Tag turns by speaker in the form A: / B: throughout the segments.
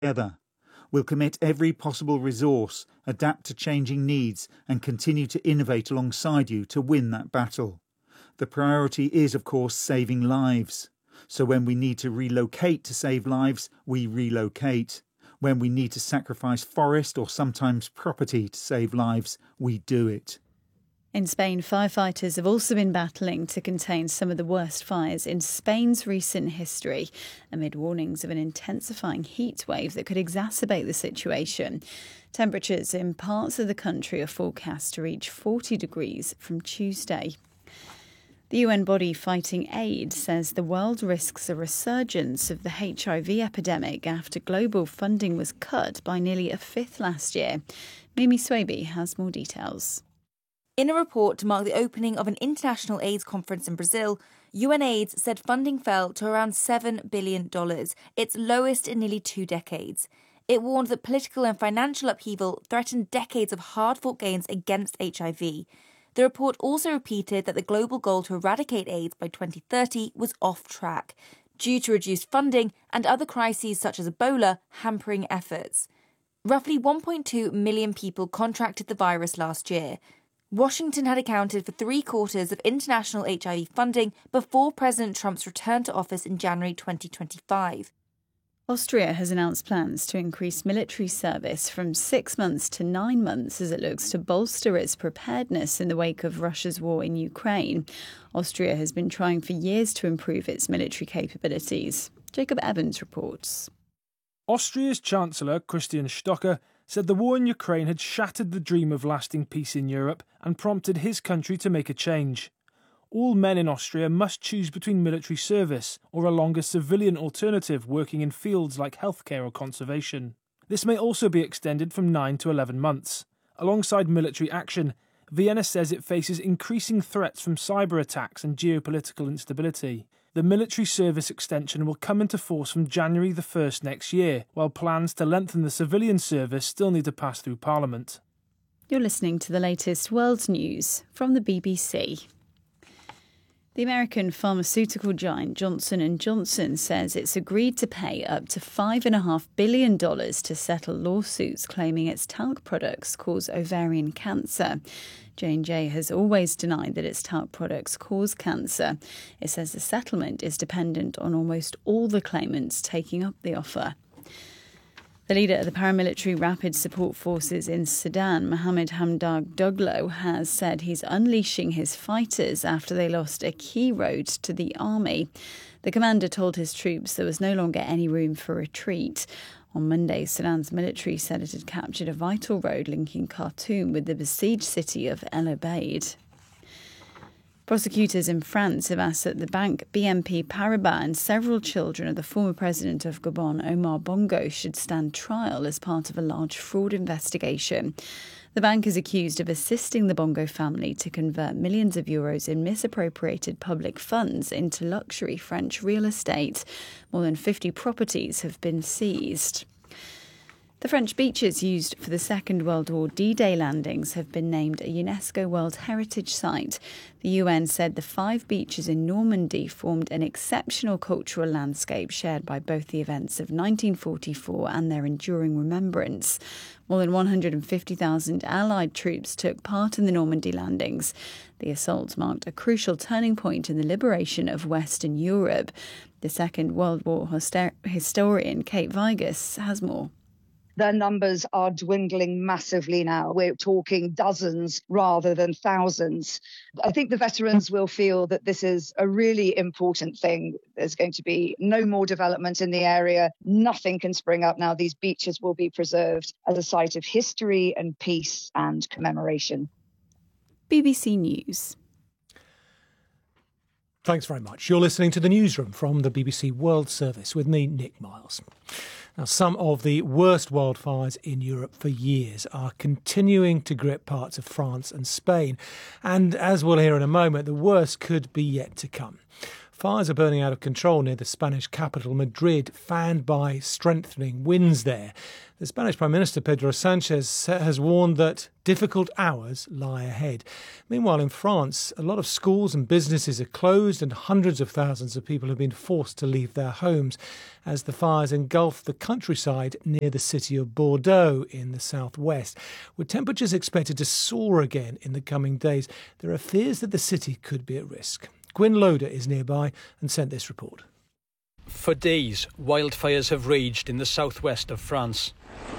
A: together. We'll commit every possible resource, adapt to changing needs, and continue to innovate alongside you to win that battle. The priority is, of course, saving lives. So when we need to relocate to save lives, we relocate. When we need to sacrifice forest or sometimes property to save lives, we do it.
B: In Spain, firefighters have also been battling to contain some of the worst fires in Spain's recent history, amid warnings of an intensifying heat wave that could exacerbate the situation. Temperatures in parts of the country are forecast to reach 40 degrees from Tuesday. The UN body fighting AIDS says the world risks a resurgence of the HIV epidemic after global funding was cut by nearly a fifth last year. Mimi Swaby has more details.
C: In a report to mark the opening of an international AIDS conference in Brazil, UNAIDS said funding fell to around $7 billion, its lowest in nearly 2 decades. It warned that political and financial upheaval threatened decades of hard-fought gains against HIV. The report also repeated that the global goal to eradicate AIDS by 2030 was off track, due to reduced funding and other crises such as Ebola hampering efforts. Roughly 1.2 million people contracted the virus last year. Washington had accounted for 3/4 of international HIV funding before President Trump's return to office in January 2025.
B: Austria has announced plans to increase military service from 6 months to 9 months as it looks to bolster its preparedness in the wake of Russia's war in Ukraine. Austria has been trying for years to improve its military capabilities. Jacob Evans reports.
D: Austria's Chancellor Christian Stocker said the war in Ukraine had shattered the dream of lasting peace in Europe and prompted his country to make a change. All men in Austria must choose between military service or a longer civilian alternative working in fields like healthcare or conservation. This may also be extended from 9 to 11 months. Alongside military action, Vienna says it faces increasing threats from cyber attacks and geopolitical instability. The military service extension will come into force from January the 1st next year, while plans to lengthen the civilian service still need to pass through Parliament.
B: You're listening to the latest world news from the BBC. The American pharmaceutical giant Johnson & Johnson says it's agreed to pay up to $5.5 billion to settle lawsuits claiming its talc products cause ovarian cancer. J&J has always denied that its talc products cause cancer. It says the settlement is dependent on almost all the claimants taking up the offer. The leader of the paramilitary Rapid Support Forces in Sudan, Mohamed Hamdan Dagalo, has said he's unleashing his fighters after they lost a key road to the army. The commander told his troops there was no longer any room for retreat. On Monday, Sudan's military said it had captured a vital road linking Khartoum with the besieged city of El Obeid. Prosecutors in France have asked that the bank BNP Paribas and several children of the former president of Gabon, Omar Bongo, should stand trial as part of a large fraud investigation. The bank is accused of assisting the Bongo family to convert millions of euros in misappropriated public funds into luxury French real estate. More than 50 properties have been seized. The French beaches used for the Second World War D-Day landings have been named a UNESCO World Heritage Site. The UN said the 5 beaches in Normandy formed an exceptional cultural landscape shared by both the events of 1944 and their enduring remembrance. More than 150,000 Allied troops took part in the Normandy landings. The assault marked a crucial turning point in the liberation of Western Europe. The Second World War historian Kate Vigas has more.
E: Their numbers are dwindling massively now. We're talking dozens rather than thousands. I think the veterans will feel that this is a really important thing. There's going to be no more development in the area. Nothing can spring up now. These beaches will be preserved as a site of history and peace and commemoration.
B: BBC News.
F: Thanks very much. You're listening to The Newsroom from the BBC World Service with me, Nick Miles. Now, some of the worst wildfires in Europe for years are continuing to grip parts of France and Spain. And as we'll hear in a moment, the worst could be yet to come. Fires are burning out of control near the Spanish capital, Madrid, fanned by strengthening winds there. The Spanish Prime Minister, Pedro Sanchez, has warned that difficult hours lie ahead. Meanwhile, in France, a lot of schools and businesses are closed and hundreds of thousands of people have been forced to leave their homes as the fires engulf the countryside near the city of Bordeaux in the southwest. With temperatures expected to soar again in the coming days, there are fears that the city could be at risk. Gwyn Loader is nearby and sent this report.
G: For days, wildfires have raged in the southwest of France.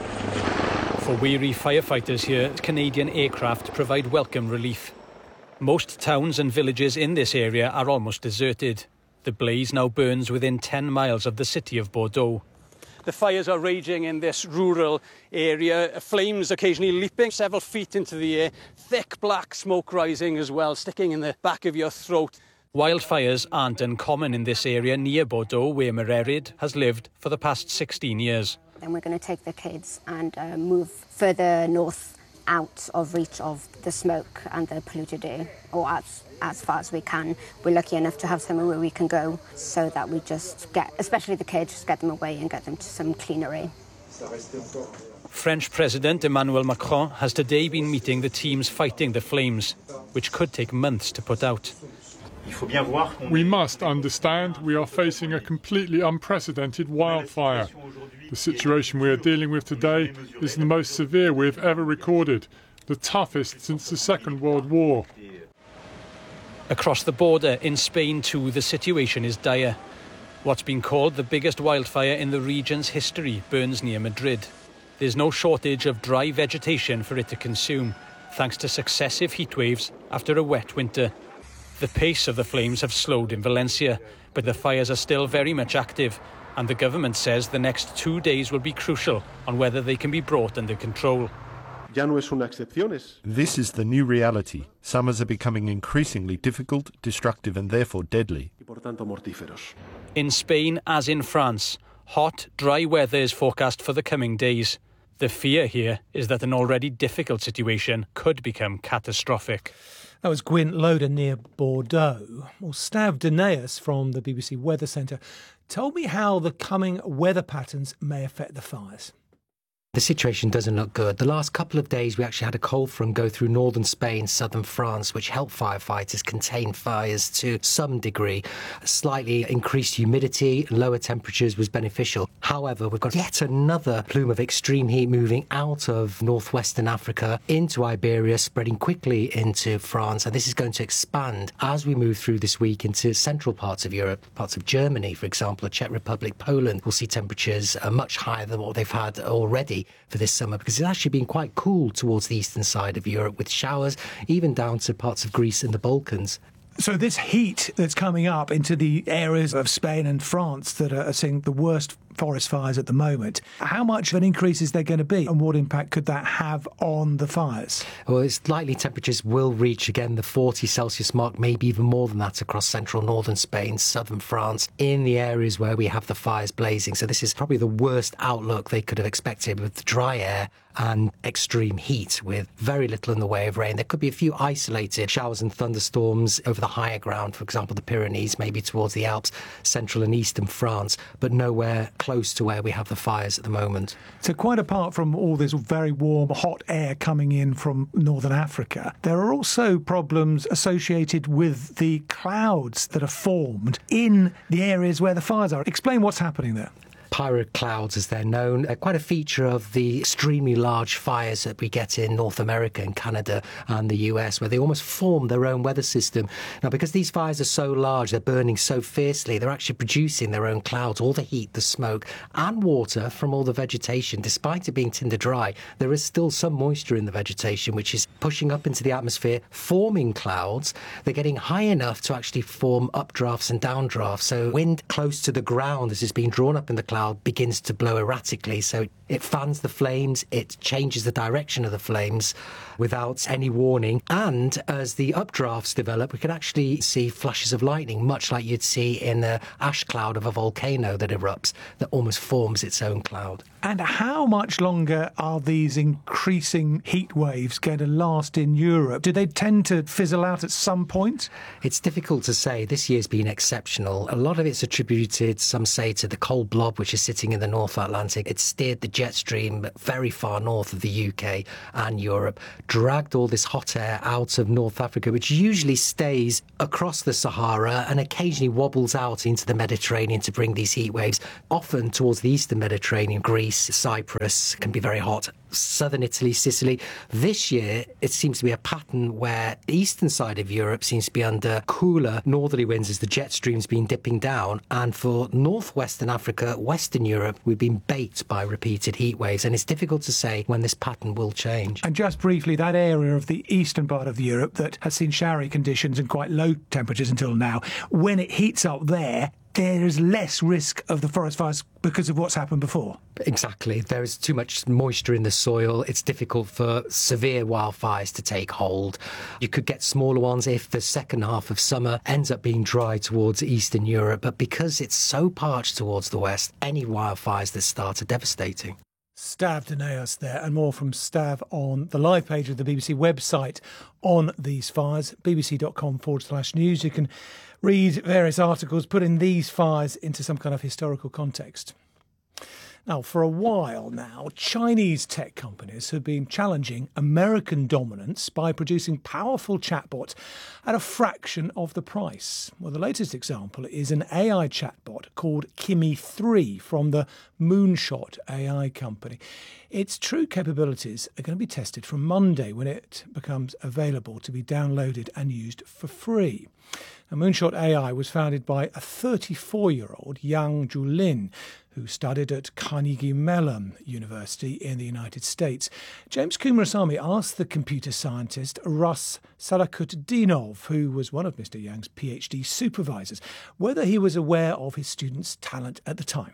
G: For weary firefighters here, Canadian aircraft provide welcome relief. Most towns and villages in this area are almost deserted. The blaze now burns within 10 miles of the city of Bordeaux. The fires are raging in this rural area, flames occasionally leaping several feet into the air, thick black smoke rising as well, sticking in the back of your throat. Wildfires aren't uncommon in this area near Bordeaux, where Mererid has lived for the past 16 years.
H: And we're going to take the kids and move further north out of reach of the smoke and the polluted air, or as far as we can. We're lucky enough to have somewhere where we can go so that we just get, especially the kids, just get them away and get them to some cleaner air.
G: French President Emmanuel Macron has today been meeting the teams fighting the flames, which could take months to put out.
I: We must understand we are facing a completely unprecedented wildfire. The situation we are dealing with today is the most severe we have ever recorded, the toughest since the Second World War.
G: Across the border in Spain too, the situation is dire. What's been called the biggest wildfire in the region's history burns near Madrid. There's no shortage of dry vegetation for it to consume, thanks to successive heatwaves after a wet winter. The pace of the flames have slowed in Valencia, but the fires are still very much active, and the government says the next 2 days will be crucial on whether they can be brought under control.
J: This is the new reality. Summers are becoming increasingly difficult, destructive and therefore deadly.
G: In Spain, as in France, hot, dry weather is forecast for the coming days. The fear here is that an already difficult situation could become catastrophic.
F: That was Gwyn Loader near Bordeaux. Well, Stav Danaeus from the BBC Weather Centre told me how the coming weather patterns may affect the fires.
K: The situation doesn't look good. The last couple of days we actually had a cold front go through northern Spain, southern France, which helped firefighters contain fires to some degree. Slightly increased humidity, lower temperatures was beneficial. However, we've got yet another plume of extreme heat moving out of northwestern Africa into Iberia, spreading quickly into France, and this is going to expand as we move through this week into central parts of Europe, parts of Germany, for example, the Czech Republic, Poland. We'll see temperatures much higher than what they've had already for this summer, because it's actually been quite cool towards the eastern side of Europe with showers, even down to parts of Greece and the Balkans.
F: So this heat that's coming up into the areas of Spain and France that are seeing the worst forest fires at the moment, how much of an increase is there going to be and what impact could that have on the fires?
K: Well, it's likely temperatures will reach again the 40 Celsius mark, maybe even more than that across central northern Spain, southern France, in the areas where we have the fires blazing. So this is probably the worst outlook they could have expected, with the dry air and extreme heat with very little in the way of rain. There could be a few isolated showers and thunderstorms over the higher ground, for example, the Pyrenees, maybe towards the Alps, central and eastern France, but nowhere close to where we have the fires at the moment.
F: So quite apart from all this very warm, hot air coming in from northern Africa, there are also problems associated with the clouds that are formed in the areas where the fires are. Explain what's happening there.
K: Pyroclouds, as they're known, are quite a feature of the extremely large fires that we get in North America and Canada and the US, where they almost form their own weather system. Now, because these fires are so large, they're burning so fiercely, they're actually producing their own clouds, all the heat, the smoke and water from all the vegetation. Despite it being tinder dry, there is still some moisture in the vegetation, which is pushing up into the atmosphere, forming clouds. They're getting high enough to actually form updrafts and downdrafts. So wind close to the ground, as is being drawn up in the cloud, begins to blow erratically, so it fans the flames, it changes the direction of the flames without any warning, and as the updrafts develop we can actually see flashes of lightning, much like you'd see in the ash cloud of a volcano that erupts, that almost forms its own cloud.
F: And how much longer are these increasing heat waves going to last in Europe? Do they tend to fizzle out at some point?
K: It's difficult to say. This year's been exceptional. A lot of it's attributed, some say, to the cold blob, which is sitting in the North Atlantic. It steered the jet stream very far north of the UK and Europe, dragged all this hot air out of North Africa, which usually stays across the Sahara and occasionally wobbles out into the Mediterranean to bring these heat waves, often towards the eastern Mediterranean. Greece, Cyprus can be very hot. Southern Italy, Sicily. This year, it seems to be a pattern where the eastern side of Europe seems to be under cooler northerly winds as the jet stream's been dipping down. And for northwestern Africa, Western Europe, we've been baked by repeated heat waves. And it's difficult to say when this pattern will change.
F: And just briefly, that area of the eastern part of Europe that has seen showery conditions and quite low temperatures until now, when it heats up there is less risk of the forest fires because of what's happened before.
K: Exactly. There is too much moisture in the soil. It's difficult for severe wildfires to take hold. You could get smaller ones if the second half of summer ends up being dry towards Eastern Europe. But because it's so parched towards the west, any wildfires that start are devastating.
F: Stav Danaos there, and more from Stav on the live page of the BBC website on these fires, bbc.com/news. You can read various articles putting these fires into some kind of historical context. Now, for a while now, Chinese tech companies have been challenging American dominance by producing powerful chatbots at a fraction of the price. Well, the latest example is an AI chatbot called Kimi 3 from the Moonshot AI company. Its true capabilities are going to be tested from Monday when it becomes available to be downloaded and used for free. Now, Moonshot AI was founded by a 34-year-old Yang Julin, who studied at Carnegie Mellon University in the United States. James Kumarasamy asked the computer scientist Russ Salakutdinov, who was one of Mr. Yang's PhD supervisors, whether he was aware of his student's talent at the time.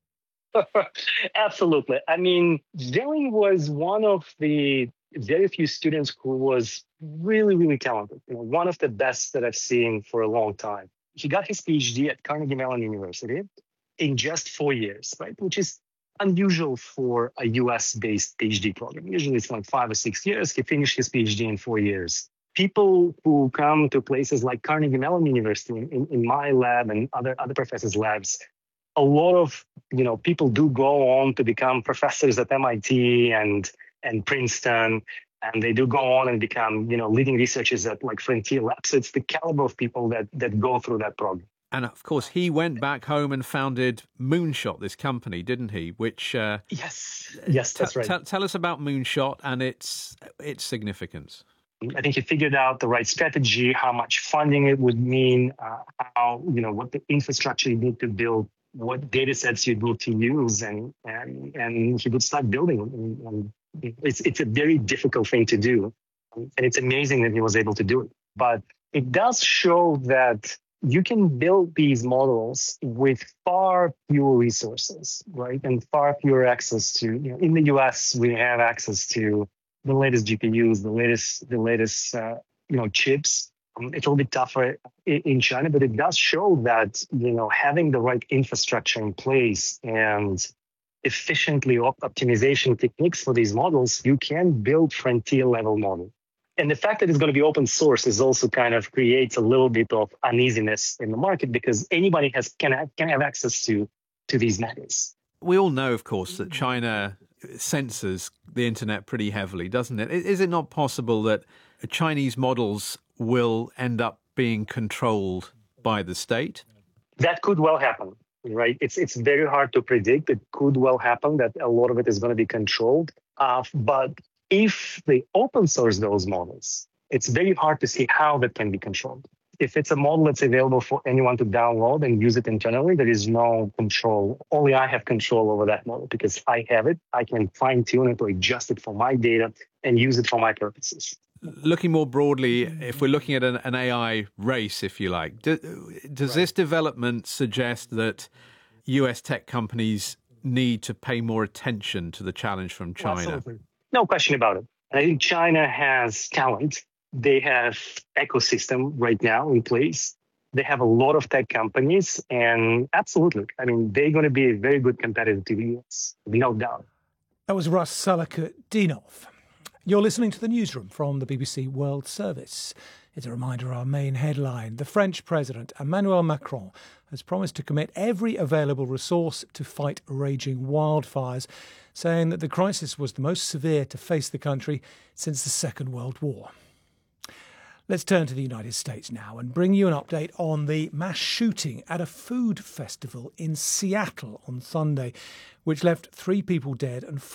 L: Absolutely. I mean, Yang was one of the very few students who was really, really talented. One of the best that I've seen for a long time. He got his PhD at Carnegie Mellon University in just 4 years, right? Which is unusual for a US-based PhD program. Usually it's like 5 or 6 years. He finished his PhD in 4 years. People who come to places like Carnegie Mellon University, in my lab and other professors' labs, a lot of people do go on to become professors at MIT and Princeton, and they do go on and become leading researchers at like Frontier Labs. So it's the caliber of people that go through that program.
M: And of course, he went back home and founded Moonshot, this company, didn't he? Which
L: yes, that's right.
M: Tell us about Moonshot and its significance.
L: I think he figured out the right strategy, how much funding it would mean, how what the infrastructure you need to build, what data sets you'd need to use, and he would start building. It's a very difficult thing to do, and it's amazing that he was able to do it. But it does show that you can build these models with far fewer resources, right? And far fewer access to, in the US, we have access to the latest GPUs, the latest chips. It's a little bit tougher in China, but it does show that, having the right infrastructure in place and efficiently optimization techniques for these models, you can build frontier level models. And the fact that it's going to be open source is also kind of creates a little bit of uneasiness in the market because anybody can have access to these methods.
M: We all know, of course, that China censors the internet pretty heavily, doesn't it? Is it not possible that Chinese models will end up being controlled by the state?
L: That could well happen, right? It's very hard to predict. It could well happen that a lot of it is going to be controlled. But if they open source those models, it's very hard to see how that can be controlled. If it's a model that's available for anyone to download and use it internally, there is no control. Only I have control over that model because I have it. I can fine tune it or adjust it for my data and use it for my purposes.
M: Looking more broadly, if we're looking at an AI race, if you like, does this development suggest that US tech companies need to pay more attention to the challenge from China?
L: Absolutely. No question about it. I think China has talent. They have ecosystem right now in place. They have a lot of tech companies, and absolutely, I mean, they're going to be a very good competitor to the US, no doubt.
F: That was Russ Salakut-Dinov. You're listening to the newsroom from the BBC World Service. It's a reminder of our main headline. The French President, Emmanuel Macron, has promised to commit every available resource to fight raging wildfires, saying that the crisis was the most severe to face the country since the Second World War. Let's turn to the United States now and bring you an update on the mass shooting at a food festival in Seattle on Sunday, which left 3 people dead and